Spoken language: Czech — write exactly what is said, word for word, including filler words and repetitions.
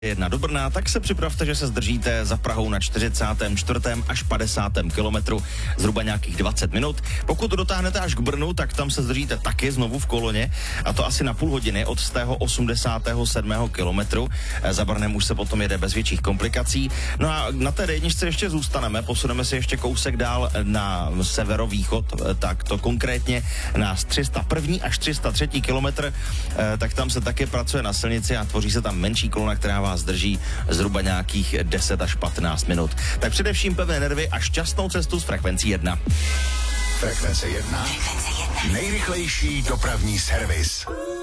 Jedna do Brna, tak se připravte, že se zdržíte za Prahou na čtyřicátém čtvrtém až padesátém kilometru zhruba nějakých dvacet minut. Pokud dotáhnete až k Brnu, tak tam se zdržíte taky znovu v koloně, a to asi na půl hodiny od z tého osmdesátého sedmého kilometru. Za Brnem už se potom jede bez větších komplikací. No a na té D jedna ještě zůstaneme, posuneme se ještě kousek dál na severovýchod, tak to konkrétně na tři sta jedna až tři sta tři kilometr, tak tam se taky pracuje na silnici a tvoří se tam menší kolona, která vás zdrží zhruba nějakých deset až patnáct minut. Tak především pevné nervy a šťastnou cestu s frekvencí jedna. Frekvence jedna. Nejrychlejší dopravní servis.